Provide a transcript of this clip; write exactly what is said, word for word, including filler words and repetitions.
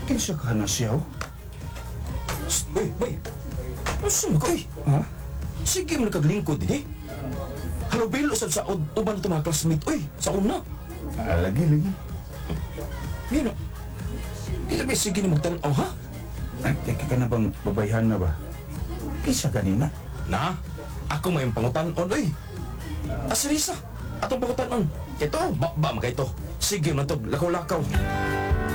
Kinsa ka na siya, oh? Uy, boy. Asa mo ka, eh? Ha? Sige mo nakaglingkod, eh. Halubilo sa sa ud- uban ito mga classmate. Uy, sa una. Ah, lagi, lagi. Yan o. Hindi ba sige ni magtanaw, ha? Ay, teka ka na bang babayhan na ba? Kinsa kanina? Na, ako may pangutanon, uy. Asirisa, atong pangutanon. Ito, ba, ba, mga ito. Sige man to, lakaw-lakaw.